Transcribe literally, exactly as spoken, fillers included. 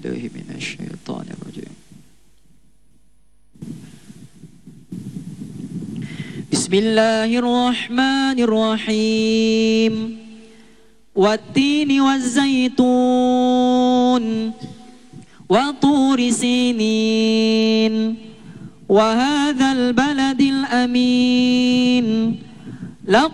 بالله من الشيطان الرجيم. بسم الله الرحمن الرحيم. والتين والزيتون وطور سينين وهذا البلد الأمين.